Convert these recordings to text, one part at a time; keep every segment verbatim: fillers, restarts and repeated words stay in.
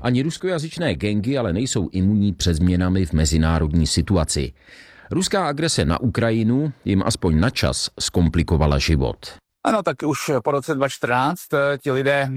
Ani ruskojazyčné gangy ale nejsou imunní před změnami v mezinárodní situaci. Ruská agrese na Ukrajinu jim aspoň na čas zkomplikovala život. Ano, tak už po roce dva tisíce čtrnáct ti lidé,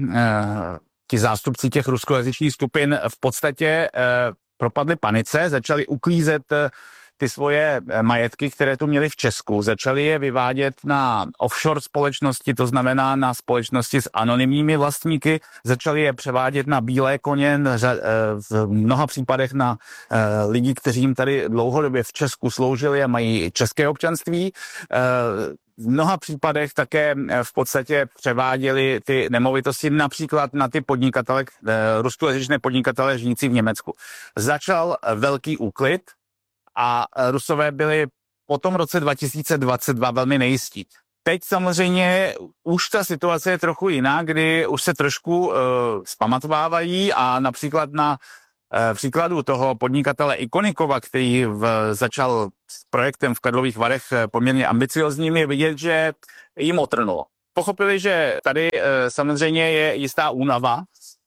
ti zástupci těch ruskojazyčných skupin v podstatě propadli panice, začali uklízet ty svoje majetky, které tu měli v Česku, začali je vyvádět na offshore společnosti, to znamená na společnosti s anonymními vlastníky, začali je převádět na bílé koně, v mnoha případech na lidi, kteří jim tady dlouhodobě v Česku sloužili a mají české občanství. V mnoha případech také v podstatě převáděli ty nemovitosti například na ty podnikatele, ruskojazyčné podnikatele žijící v Německu. Začal velký úklid a Rusové byli po tom roce dva tisíce dvacet dva velmi nejistí. Teď samozřejmě už ta situace je trochu jiná, kdy už se trošku uh, zpamatovávají a například na uh, příkladu toho podnikatele Ikonikova, který v, začal s projektem v Karlových Varech poměrně ambiciozním, je vidět, že jim otrnulo. Pochopili, že tady uh, samozřejmě je jistá únava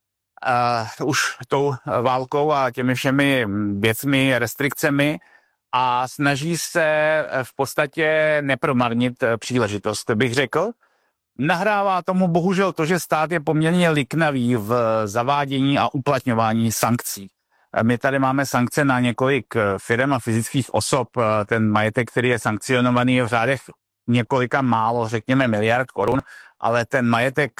uh, už tou válkou a těmi všemi věcmi, restrikcemi, a snaží se v podstatě nepromarnit příležitost, bych řekl. Nahrává tomu bohužel to, že stát je poměrně liknavý v zavádění a uplatňování sankcí. My tady máme sankce na několik firem a fyzických osob. Ten majetek, který je sankcionovaný, je v řádech několika málo, řekněme, miliard korun, ale ten majetek,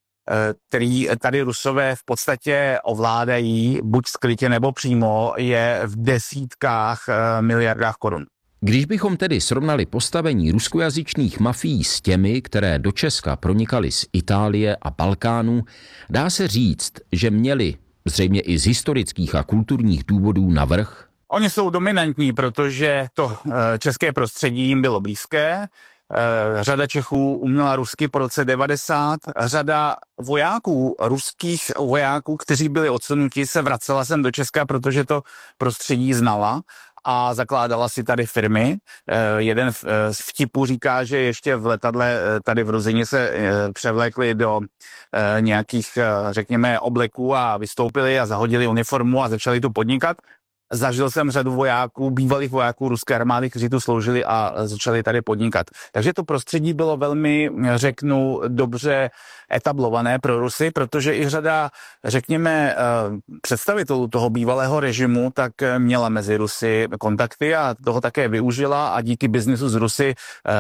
který tady Rusové v podstatě ovládají, buď skrytě nebo přímo, je v desítkách miliardách korun. Když bychom tedy srovnali postavení ruskojazyčných mafií s těmi, které do Česka pronikaly z Itálie a Balkánu, dá se říct, že měli, zřejmě i z historických a kulturních důvodů, navrch? Oni jsou dominantní, protože to české prostředí jim bylo blízké. Řada Čechů uměla rusky po roce devadesát, řada vojáků, ruských vojáků, kteří byli odsunuti, se vracela sem do Česka, protože to prostředí znala a zakládala si tady firmy. Jeden z vtipů říká, že ještě v letadle tady v Ruzině se převlékli do nějakých, řekněme, obleků a vystoupili a zahodili uniformu a začali tu podnikat. Zažil jsem řadu vojáků, bývalých vojáků ruské armády, kteří tu sloužili a začali tady podnikat. Takže to prostředí bylo velmi, řeknu, dobře etablované pro Rusy, protože i řada, řekněme, představitelů toho bývalého režimu tak měla mezi Rusy kontakty a toho také využila a díky biznesu s Rusy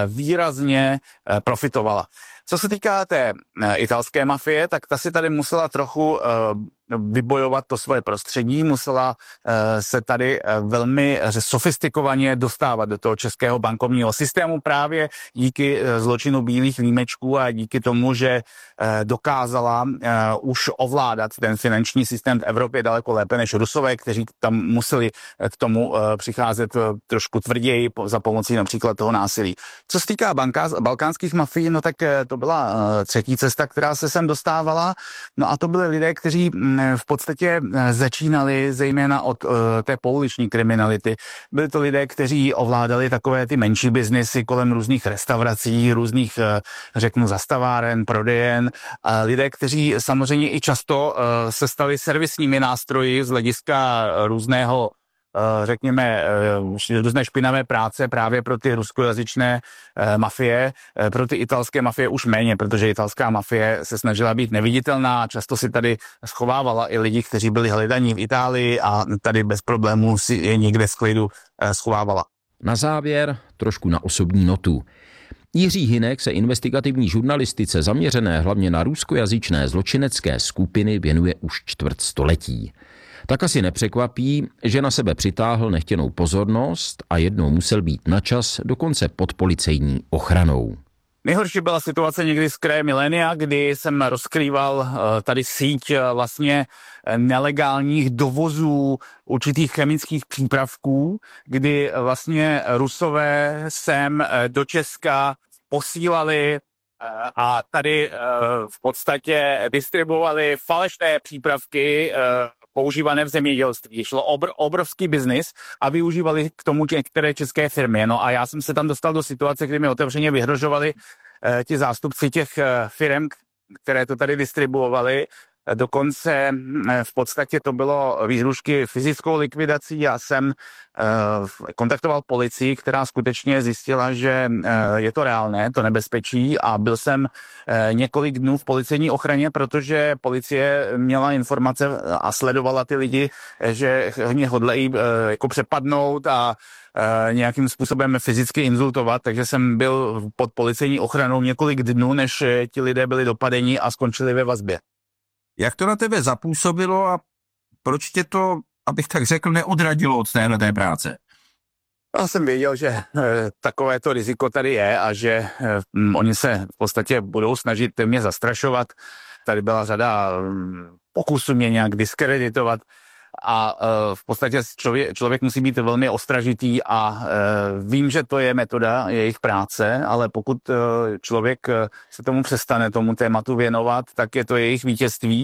výrazně profitovala. Co se týká té italské mafie, tak ta si tady musela trochu vybojovat to svoje prostředí, musela se tady velmi sofistikovaně dostávat do toho českého bankovního systému právě díky zločinu bílých límečků a díky tomu, že dokázala už ovládat ten finanční systém v Evropě daleko lépe než Rusové, kteří tam museli k tomu přicházet trošku tvrději za pomocí například toho násilí. Co se týká banka, balkánských mafií, no tak to byla třetí cesta, která se sem dostávala. No a to byli lidé, kteří v podstatě začínali zejména od uh, té pouliční kriminality. Byli to lidé, kteří ovládali takové ty menší biznesy kolem různých restaurací, různých, uh, řeknu, zastaváren, prodejen. A lidé, kteří samozřejmě i často uh, se stali servisními nástroji z hlediska různého řekněme, různé špinavé práce právě pro ty ruskojazyčné mafie, pro ty italské mafie už méně, protože italská mafie se snažila být neviditelná, často si tady schovávala i lidi, kteří byli hledaní v Itálii a tady bez problémů si je někde z klidu schovávala. Na závěr trošku na osobní notu. Jiří Hynek se investigativní žurnalistice zaměřené hlavně na ruskojazyčné zločinecké skupiny věnuje už čtvrt století. Tak asi nepřekvapí, že na sebe přitáhl nechtěnou pozornost a jednou musel být načas dokonce pod policejní ochranou. Nejhorší byla situace někdy z kraje milénia, kdy jsem rozkrýval tady síť vlastně nelegálních dovozů určitých chemických přípravků, kdy vlastně Rusové sem do Česka posílali a tady v podstatě distribuovali falešné přípravky používané v zemědělství. Šlo obr, obrovský biznis a využívali k tomu některé české firmy. No a já jsem se tam dostal do situace, kdy mi otevřeně vyhrožovali eh, ti zástupci těch eh, firm, které to tady distribuovali Dokonce v podstatě to bylo výhrušky fyzickou likvidací. Já jsem kontaktoval policii, která skutečně zjistila, že je to reálné, to nebezpečí, a byl jsem několik dnů v policejní ochraně, protože policie měla informace a sledovala ty lidi, že mě hodlají jako přepadnout a nějakým způsobem fyzicky insultovat, takže jsem byl pod policejní ochranou několik dnů, než ti lidé byli dopadeni a skončili ve vazbě. Jak to na tebe zapůsobilo a proč tě to, abych tak řekl, neodradilo od téhleté práce? Já jsem věděl, že e, takovéto riziko tady je a že e, m, oni se v podstatě budou snažit mě zastrašovat. Tady byla řada m, pokusů mě nějak diskreditovat a e, v podstatě člověk, člověk musí být velmi ostražitý a e, vím, že to je metoda jejich práce, ale pokud e, člověk e, se tomu přestane, tomu tématu věnovat, tak je to jejich vítězství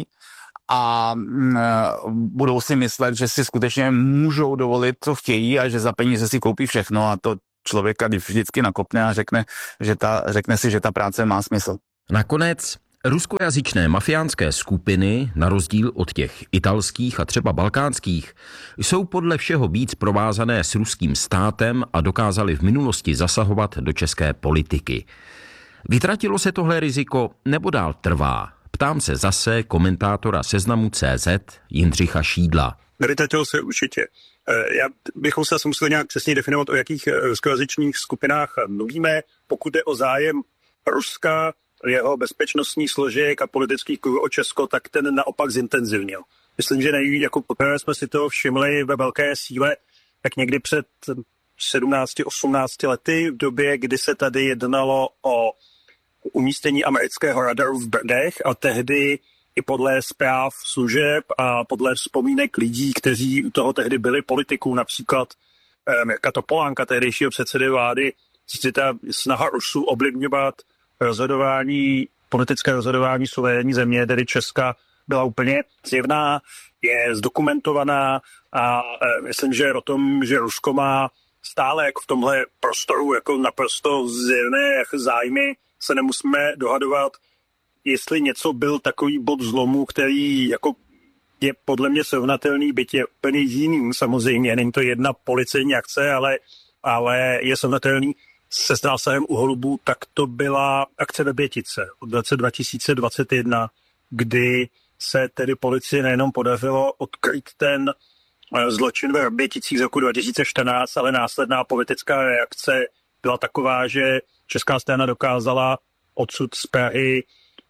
a m, budou si myslet, že si skutečně můžou dovolit, co chtějí a že za peníze si koupí všechno a to člověka vždycky nakopne a řekne, že ta, řekne si, že ta práce má smysl. Nakonec ruskojazyčné mafiánské skupiny, na rozdíl od těch italských a třeba balkánských, jsou podle všeho víc provázané s ruským státem a dokázali v minulosti zasahovat do české politiky. Vytratilo se tohle riziko nebo dál trvá? Ptám se zase komentátora Seznamu tečka cé zet Jindřicha Šídla. Vytratilo se určitě. Já bychom se asi museli nějak přesně definovat, o jakých ruskojazyčných skupinách mluvíme. Pokud jde o zájem Ruska, jeho bezpečnostních složek a politických kruhů o Česko, tak ten naopak zintenzivnil. Myslím, že nej, jako poprvé jsme si to všimli ve velké síle, tak někdy před sedmnácti osmnácti lety, v době, kdy se tady jednalo o umístění amerického radaru v Brdech a tehdy i podle zpráv služeb a podle vzpomínek lidí, kteří u toho tehdy byli politiků, například Mirka Topolánka, tehdejšího předsedy vlády, si ta snaha Rusů ovlivňovat rozhodování, politické rozhodování suverénní země, tedy Česka, byla úplně zjevná, je zdokumentovaná a e, myslím, že o tom, že Rusko má stále jako v tomhle prostoru jako naprosto zjevné zájmy, se nemusíme dohadovat, jestli něco byl takový bod zlomu, který jako je podle mě srovnatelný, byť je úplně jiným samozřejmě, není to jedna policejní akce, ale, ale je srovnatelný se zásahem u holubů, tak to byla akce ve Bětice od roce dva tisíce dvacet jedna, kdy se tedy policii nejenom podařilo odkryt ten zločin ve Běticích z roku dva tisíce čtrnáct, ale následná politická reakce byla taková, že česká strana dokázala odsud z Prahy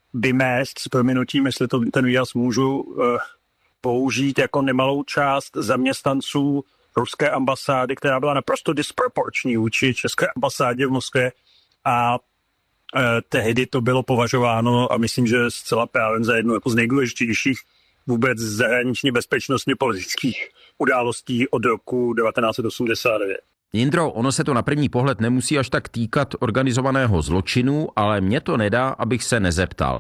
vymést s prominutím, jestli to ten výraz můžu použít, jako nemalou část zaměstnanců ruské ambasády, která byla naprosto disproporční vůči české ambasádě v Moskvě a e, tehdy to bylo považováno a myslím, že zcela právě za jednu jako z nejdůležitějších vůbec zahraničně bezpečnostně politických událostí od roku devatenáct osmdesát devět. Jindro, ono se to na první pohled nemusí až tak týkat organizovaného zločinu, ale mě to nedá, abych se nezeptal.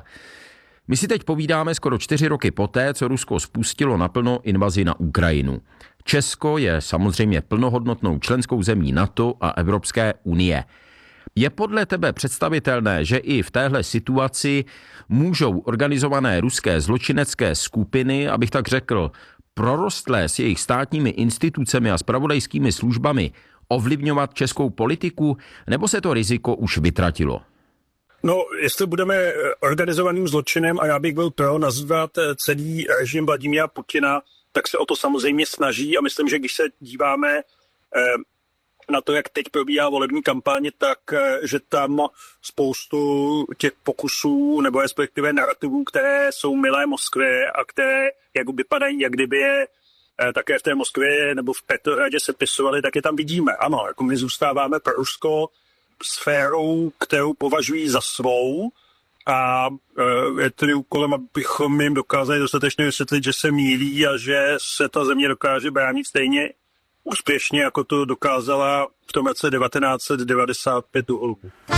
My si teď povídáme skoro čtyři roky poté, co Rusko spustilo naplno invazi na Ukrajinu. Česko je samozřejmě plnohodnotnou členskou zemí NATO a Evropské unie. Je podle tebe představitelné, že i v téhle situaci můžou organizované ruské zločinecké skupiny, abych tak řekl, prorostlé s jejich státními institucemi a zpravodajskými službami ovlivňovat českou politiku, nebo se to riziko už vytratilo? No, jestli budeme organizovaným zločinem, a já bych byl pro nazvat celý režim Vladimíra Putina, tak se o to samozřejmě snaží a myslím, že když se díváme na to, jak teď probíhá volební kampaně, tak že tam spoustu těch pokusů nebo respektive narrativů, které jsou milé Moskvě a které jak vypadají, jak kdyby je také v té Moskvě nebo v Petrohradě sepisovali, tak je tam vidíme. Ano, jako my zůstáváme pro Rusko sférou, kterou považují za svou a je tedy úkolem, abychom jim dokázali dostatečně vysvětlit, že se mýlí a že se ta země dokáže bránit stejně úspěšně, jako to dokázala v tom roce devatenáct set devadesát pět u holubů.